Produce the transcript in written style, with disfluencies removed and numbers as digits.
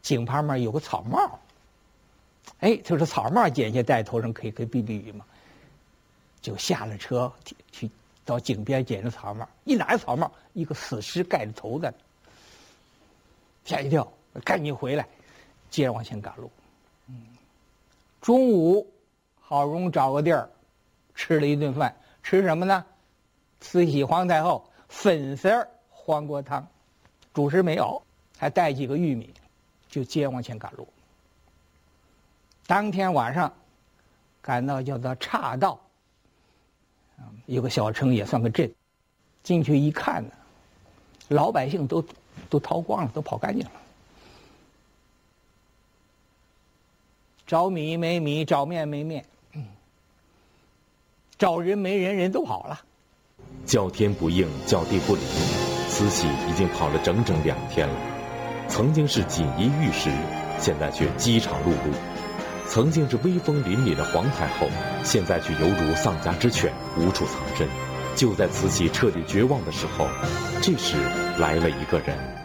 井旁边有个草帽，哎，他说草帽剪下戴头上可以避雨嘛，就下了车去到井边捡着草帽，一拿着草帽，一个死尸盖着头在那，吓一跳，赶紧回来，接着往前赶路。中午好容易找个地儿吃了一顿饭，吃什么呢？慈禧皇太后粉丝黄瓜汤，主食没有，还带几个玉米，就接着往前赶路。当天晚上赶到叫做岔道，有个小城也算个镇，进去一看呢，老百姓都逃光了，都跑干净了。找米没米，找面没面，找人没人，人都跑了。 叫天不应，叫地不灵，慈禧已经跑了整整2天了。曾经是锦衣玉食，现在却饥肠辘辘；曾经是威风凛凛的皇太后，现在却犹如丧家之犬，无处藏身。就在慈禧彻底绝望的时候，这时来了一个人。